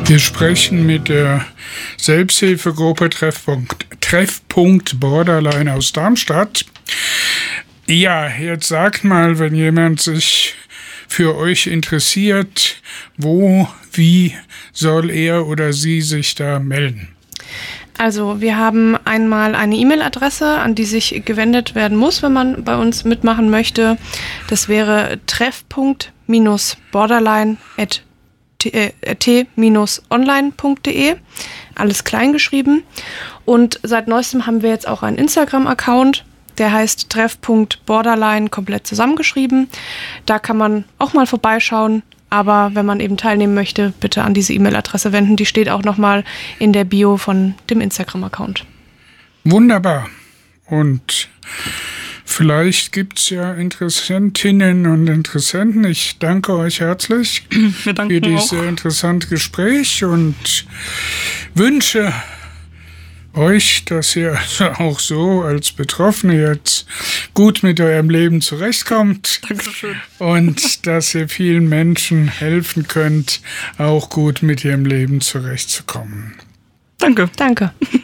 Wir sprechen mit der Selbsthilfegruppe Treffpunkt Borderline aus Darmstadt. Ja, jetzt sagt mal, wenn jemand sich für euch interessiert, wo, wie soll er oder sie sich da melden? Also wir haben einmal eine E-Mail-Adresse, an die sich gewendet werden muss, wenn man bei uns mitmachen möchte. Das wäre treff.borderline@t-online.de, alles klein geschrieben. Und seit neuestem haben wir jetzt auch einen Instagram-Account, der heißt treff.borderline, komplett zusammengeschrieben. Da kann man auch mal vorbeischauen. Aber wenn man eben teilnehmen möchte, bitte an diese E-Mail-Adresse wenden. Die steht auch nochmal in der Bio von dem Instagram-Account. Wunderbar. Und vielleicht gibt es ja Interessentinnen und Interessenten. Ich danke euch herzlich für dieses sehr interessante Gespräch und wünsche euch, dass ihr auch so als Betroffene jetzt gut mit eurem Leben zurechtkommt. Dankeschön. Und dass ihr vielen Menschen helfen könnt, auch gut mit ihrem Leben zurechtzukommen. Danke. Danke.